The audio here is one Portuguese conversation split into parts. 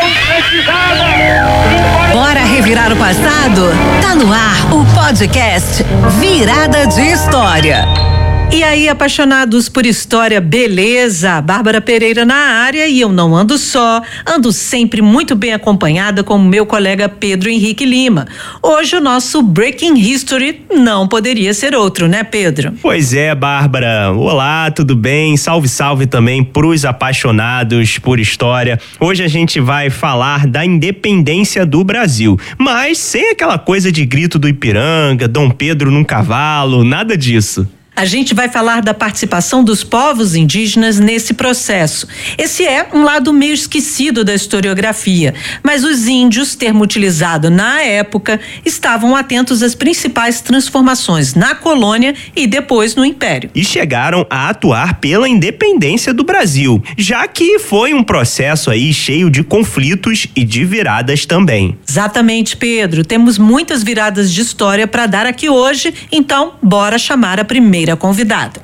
Bora revirar o passado? Tá no ar o podcast Virada de História. E aí, apaixonados por história, beleza? Bárbara Pereira na área e eu não ando só, ando sempre muito bem acompanhada com o meu colega Pedro Henrique Lima. Hoje o nosso Breaking History não poderia ser outro, né, Pedro? Pois é, Bárbara. Olá, tudo bem? Salve, salve também pros apaixonados por história. Hoje a gente vai falar da independência do Brasil, mas sem aquela coisa de grito do Ipiranga, Dom Pedro num cavalo, nada disso. A gente vai falar da participação dos povos indígenas nesse processo. Esse é um lado meio esquecido da historiografia, mas os índios, termo utilizado na época, estavam atentos às principais transformações na colônia e depois no Império. E chegaram a atuar pela independência do Brasil, já que foi um processo aí cheio de conflitos e de viradas também. Exatamente, Pedro. Temos muitas viradas de história para dar aqui hoje, então bora chamar a primeira convidada.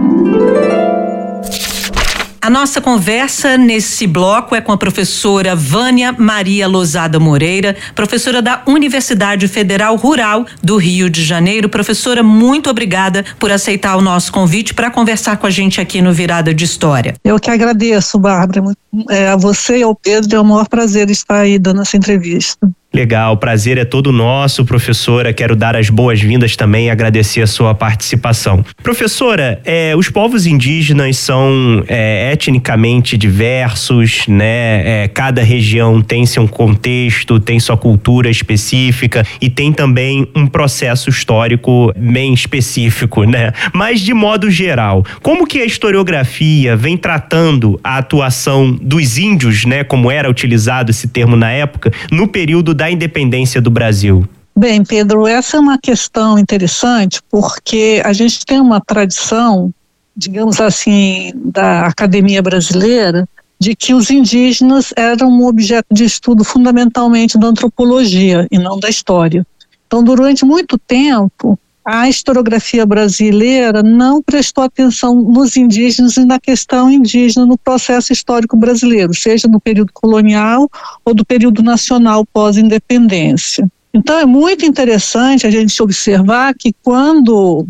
A nossa conversa nesse bloco é com a professora Vânia Maria Lozada Moreira, professora da Universidade Federal Rural do Rio de Janeiro. Professora, muito obrigada por aceitar o nosso convite para conversar com a gente aqui no Virada de História. Eu que agradeço, Bárbara. A você e ao Pedro é o maior prazer estar aí dando essa entrevista. Legal, o prazer é todo nosso, professora. Quero dar as boas-vindas também e agradecer a sua participação. Professora, os povos indígenas são etnicamente diversos, né? Cada região tem seu contexto, tem sua cultura específica e tem também um processo histórico bem específico, né? Mas de modo geral, como que a historiografia vem tratando a atuação dos índios, né? Como era utilizado esse termo na época, no período da independência do Brasil? Bem, Pedro, essa é uma questão interessante porque a gente tem uma tradição, digamos assim, da academia brasileira, de que os indígenas eram um objeto de estudo fundamentalmente da antropologia e não da história. Então, durante muito tempo, a historiografia brasileira não prestou atenção nos indígenas e na questão indígena no processo histórico brasileiro, seja no período colonial ou do período nacional pós-independência. Então é muito interessante a gente observar que quando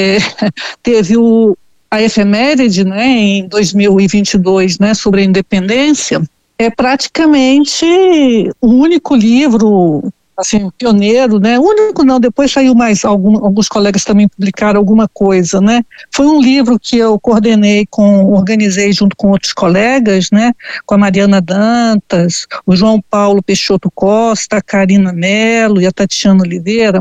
teve a efeméride, né, em 2022, né, sobre a independência, é praticamente o único livro, assim, pioneiro, né? O único não, depois saiu mais, alguns colegas também publicaram alguma coisa, né? Foi um livro que eu organizei junto com outros colegas, né? Com a Mariana Dantas, o João Paulo Peixoto Costa, a Karina Mello e a Tatiana Oliveira,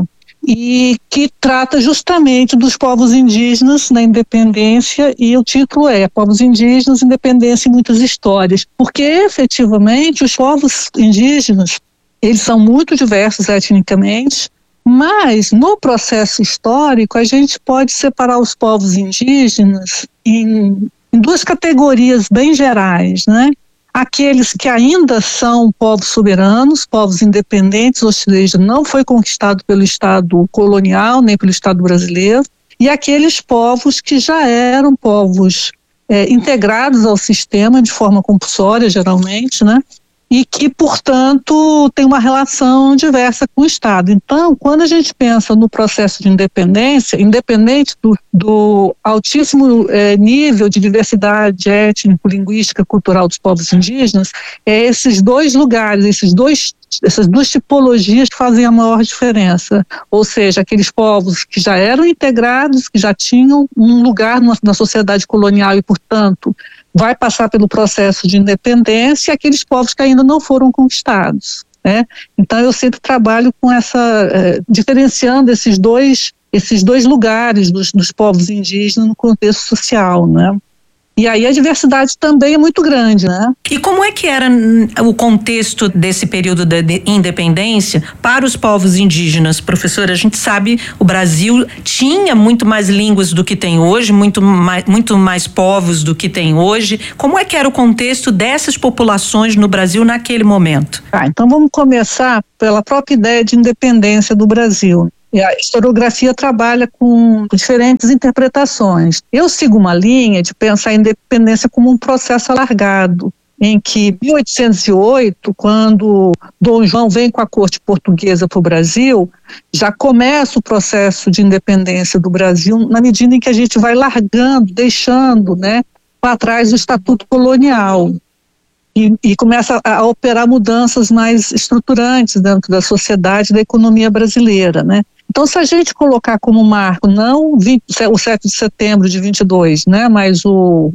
e que trata justamente dos povos indígenas na independência, e o título é Povos Indígenas, Independência e Muitas Histórias, porque efetivamente os povos indígenas eles são muito diversos etnicamente, mas no processo histórico a gente pode separar os povos indígenas em duas categorias bem gerais, né? Aqueles que ainda são povos soberanos, povos independentes, ou seja, não foi conquistado pelo Estado colonial nem pelo Estado brasileiro, e aqueles povos que já eram povos integrados ao sistema de forma compulsória, geralmente, né? E que, portanto, tem uma relação diversa com o Estado. Então, quando a gente pensa no processo de independência, independente do altíssimo nível de diversidade étnico, linguística, cultural dos povos indígenas, esses dois lugares, essas duas tipologias que fazem a maior diferença. Ou seja, aqueles povos que já eram integrados, que já tinham um lugar na sociedade colonial e, portanto, vai passar pelo processo de independência, e aqueles povos que ainda não foram conquistados, né? Então eu sempre trabalho com diferenciando esses dois lugares dos povos indígenas no contexto social, né? E aí a diversidade também é muito grande, né? E como é que era o contexto desse período da independência para os povos indígenas? Professora, a gente sabe o Brasil tinha muito mais línguas do que tem hoje, muito mais povos do que tem hoje. Como é que era o contexto dessas populações no Brasil naquele momento? Então vamos começar pela própria ideia de independência do Brasil. E a historiografia trabalha com diferentes interpretações. Eu sigo uma linha de pensar a independência como um processo alargado, em que, em 1808, quando Dom João vem com a corte portuguesa para o Brasil, já começa o processo de independência do Brasil, na medida em que a gente vai largando, deixando, né, para trás o Estatuto Colonial. E começa a operar mudanças mais estruturantes dentro da sociedade e da economia brasileira, né? Então, se a gente colocar como marco não o 7 de setembro de 22, né, mas o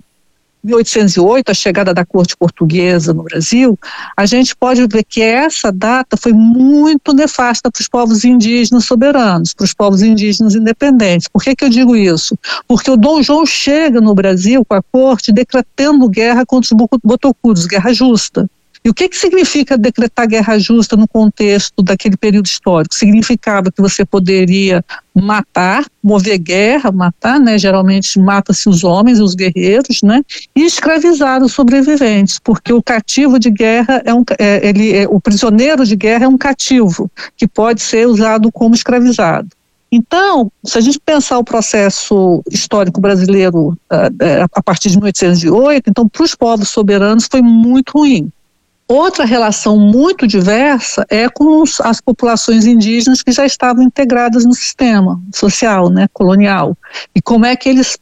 1808, a chegada da corte portuguesa no Brasil, a gente pode ver que essa data foi muito nefasta para os povos indígenas soberanos, para os povos indígenas independentes. Por que eu digo isso? Porque o Dom João chega no Brasil com a corte decretando guerra contra os botocudos, guerra justa. E o que significa decretar guerra justa no contexto daquele período histórico? Significava que você poderia matar, mover guerra, matar, né? Geralmente mata-se os homens, os guerreiros, né? E escravizar os sobreviventes, porque o cativo de guerra o prisioneiro de guerra é um cativo que pode ser usado como escravizado. Então, se a gente pensar o processo histórico brasileiro a partir de 1808, então para os povos soberanos foi muito ruim. Outra relação muito diversa é com as populações indígenas que já estavam integradas no sistema social, né, colonial. E como é que eles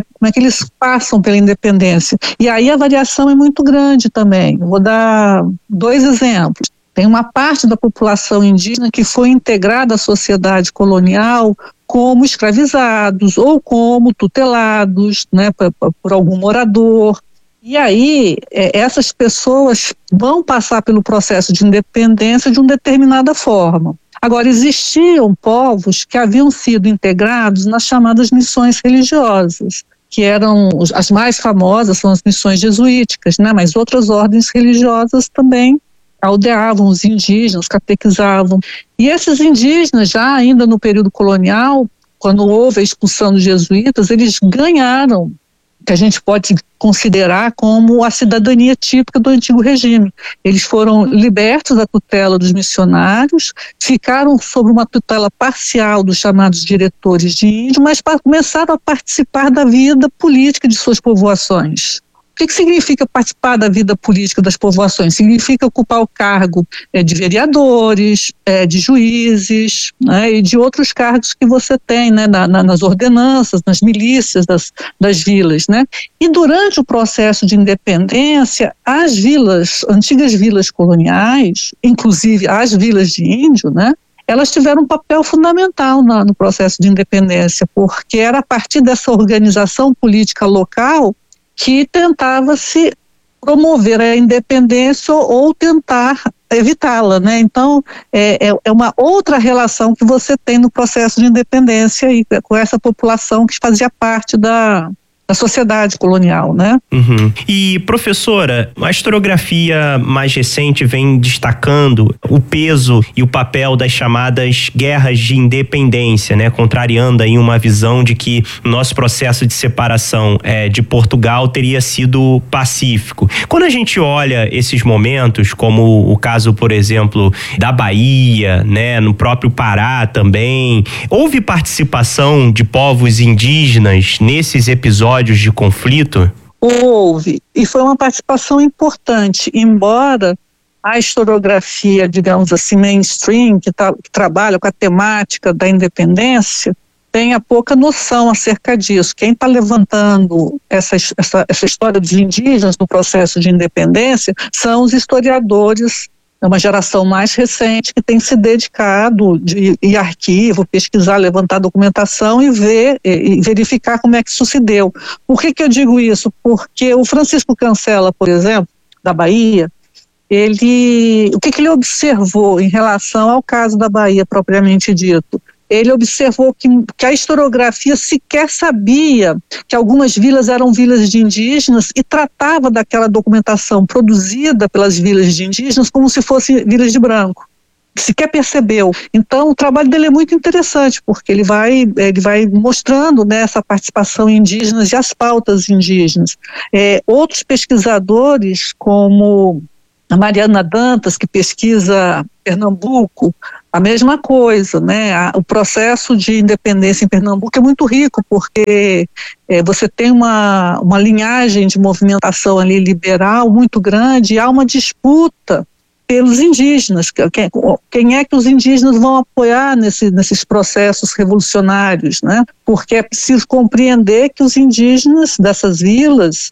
passam pela independência. E aí a variação é muito grande também. Vou dar 2 exemplos. Tem uma parte da população indígena que foi integrada à sociedade colonial como escravizados ou como tutelados, né, por algum morador. E aí, essas pessoas vão passar pelo processo de independência de uma determinada forma. Agora, existiam povos que haviam sido integrados nas chamadas missões religiosas, que eram as mais famosas, são as missões jesuíticas, né? Mas outras ordens religiosas também aldeavam os indígenas, catequizavam. E esses indígenas, já ainda no período colonial, quando houve a expulsão dos jesuítas, eles ganharam, que a gente pode considerar como a cidadania típica do antigo regime. Eles foram libertos da tutela dos missionários, ficaram sob uma tutela parcial dos chamados diretores de índio, mas começaram a participar da vida política de suas povoações. O que significa participar da vida política das povoações? Significa ocupar o cargo de vereadores, de juízes, né, e de outros cargos que você tem, né, nas ordenanças, nas milícias das vilas, né? E durante o processo de independência, as vilas, antigas vilas coloniais, inclusive as vilas de índio, né, elas tiveram um papel fundamental no processo de independência, porque era a partir dessa organização política local que tentava se promover a independência ou tentar evitá-la, né? Então, é uma outra relação que você tem no processo de independência e com essa população que fazia parte da sociedade colonial, né? Uhum. E, professora, a historiografia mais recente vem destacando o peso e o papel das chamadas guerras de independência, né? Contrariando aí uma visão de que o nosso processo de separação de Portugal teria sido pacífico. Quando a gente olha esses momentos, como o caso, por exemplo, da Bahia, né? No próprio Pará também, houve participação de povos indígenas nesses episódios de conflito? Houve, e foi uma participação importante, embora a historiografia, digamos assim, mainstream, que trabalha com a temática da independência, tenha pouca noção acerca disso. Quem está levantando essa história dos indígenas no processo de independência são os historiadores. É uma geração mais recente que tem se dedicado de ir arquivo, pesquisar, levantar documentação e ver e verificar como é que isso se deu. Por que eu digo isso? Porque o Francisco Cancela, por exemplo, da Bahia, o que ele observou em relação ao caso da Bahia propriamente dito? Ele observou que a historiografia sequer sabia que algumas vilas eram vilas de indígenas e tratava daquela documentação produzida pelas vilas de indígenas como se fossem vilas de branco. Sequer percebeu. Então, o trabalho dele é muito interessante, porque ele vai mostrando, né, essa participação indígena e as pautas indígenas. Outros pesquisadores, como a Mariana Dantas, que pesquisa Pernambuco, A mesma coisa, né? O processo de independência em Pernambuco é muito rico, porque você tem uma linhagem de movimentação ali liberal muito grande, e há uma disputa pelos indígenas. Quem é que os indígenas vão apoiar nesses processos revolucionários, né? Porque é preciso compreender que os indígenas dessas vilas,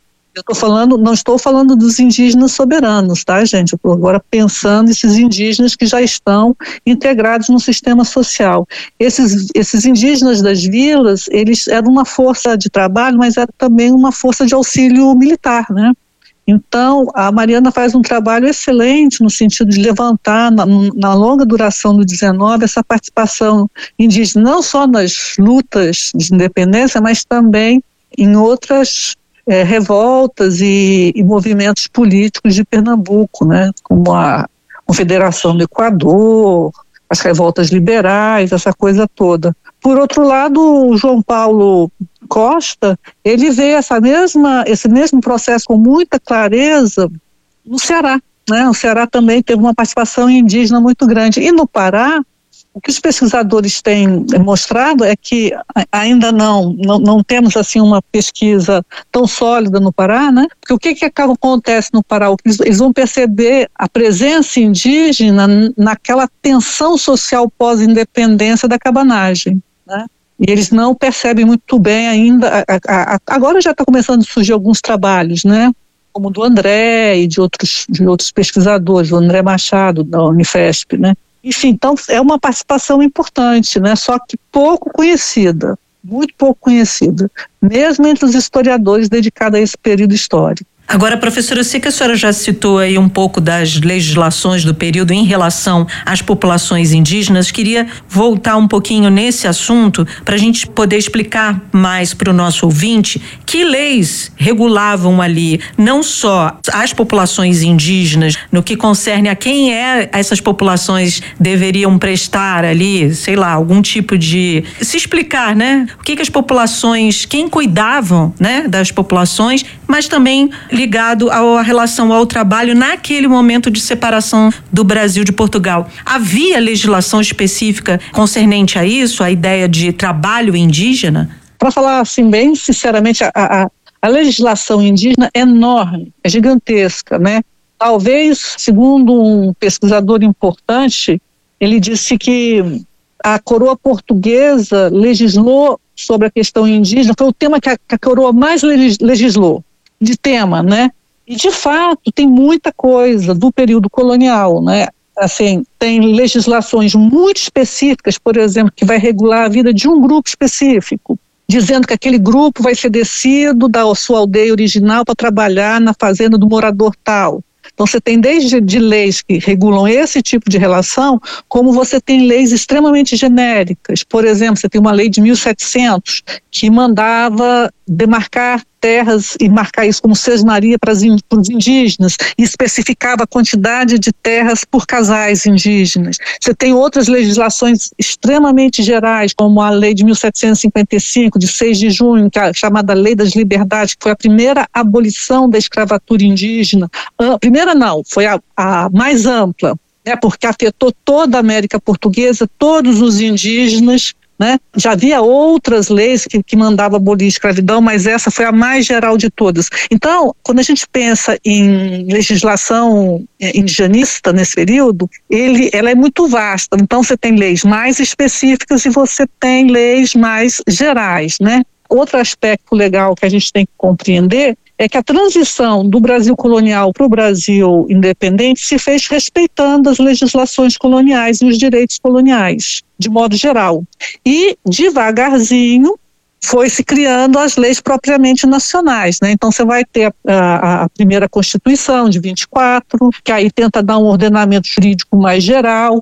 não estou falando dos indígenas soberanos, tá, gente? Eu estou agora pensando nesses indígenas que já estão integrados no sistema social. Esses indígenas das vilas, eles eram uma força de trabalho, mas era também uma força de auxílio militar, né? Então, a Mariana faz um trabalho excelente no sentido de levantar, na longa duração do 19, essa participação indígena, não só nas lutas de independência, mas também em outras revoltas e movimentos políticos de Pernambuco, né? Como a Confederação do Equador, as revoltas liberais, essa coisa toda. Por outro lado, o João Paulo Costa, ele vê esse mesmo processo com muita clareza no Ceará, né? O Ceará também teve uma participação indígena muito grande. E no Pará, o que os pesquisadores têm mostrado é que ainda não temos assim uma pesquisa tão sólida no Pará, né? Porque o que acontece no Pará? Eles vão perceber a presença indígena naquela tensão social pós-independência da cabanagem, né? E eles não percebem muito bem ainda. Agora já está começando a surgir alguns trabalhos, né? Como do André e de outros pesquisadores, o André Machado, da Unifesp, né? Enfim, então é uma participação importante, né? Só que pouco conhecida, muito pouco conhecida, mesmo entre os historiadores dedicados a esse período histórico. Agora, professora, eu sei que a senhora já citou aí um pouco das legislações do período em relação às populações indígenas. Queria voltar um pouquinho nesse assunto para a gente poder explicar mais para o nosso ouvinte que leis regulavam ali não só as populações indígenas no que concerne a quem essas populações deveriam prestar ali, sei lá, algum tipo de... se explicar, né? O que as populações, quem cuidavam, né, das populações, mas também ligado à relação ao trabalho naquele momento de separação do Brasil de Portugal. Havia legislação específica concernente a isso, a ideia de trabalho indígena? Para falar assim bem sinceramente, a legislação indígena é enorme, é gigantesca, né? Talvez, segundo um pesquisador importante, ele disse que a coroa portuguesa legislou sobre a questão indígena, foi o tema que a coroa mais legislou, de tema, né? E de fato tem muita coisa do período colonial, né? Assim, tem legislações muito específicas, por exemplo, que vai regular a vida de um grupo específico, dizendo que aquele grupo vai ser descido da sua aldeia original para trabalhar na fazenda do morador tal. Então você tem desde de leis que regulam esse tipo de relação, como você tem leis extremamente genéricas. Por exemplo, você tem uma lei de 1700 que mandava demarcar terras e marcar isso como sesmaria para os indígenas e especificava a quantidade de terras por casais indígenas. Você tem outras legislações extremamente gerais, como a lei de 1755, de 6 de junho, que é a chamada Lei das Liberdades, que foi a primeira abolição da escravatura indígena. Primeira não, foi a mais ampla, né, porque afetou toda a América Portuguesa, todos os indígenas, né? Já havia outras leis que mandavam abolir a escravidão, mas essa foi a mais geral de todas. Então, quando a gente pensa em legislação indigenista nesse período, ela é muito vasta. Então, você tem leis mais específicas e você tem leis mais gerais, né? Outro aspecto legal que a gente tem que compreender é que a transição do Brasil colonial para o Brasil independente se fez respeitando as legislações coloniais e os direitos coloniais, de modo geral. E, devagarzinho, foi se criando as leis propriamente nacionais, né? Então você vai ter a primeira Constituição de 24, que aí tenta dar um ordenamento jurídico mais geral,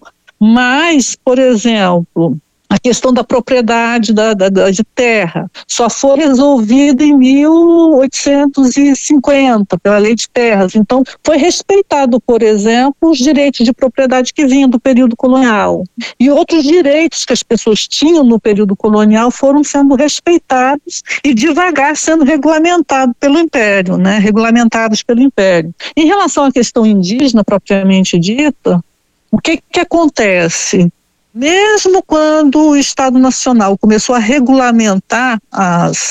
mas, por exemplo, a questão da propriedade de terra só foi resolvida em 1850 pela Lei de Terras. Então, foi respeitado, por exemplo, os direitos de propriedade que vinham do período colonial. E outros direitos que as pessoas tinham no período colonial foram sendo respeitados e devagar sendo regulamentados pelo Império, né? Regulamentados pelo Império. Em relação à questão indígena propriamente dita, o que acontece? Mesmo quando o Estado Nacional começou a regulamentar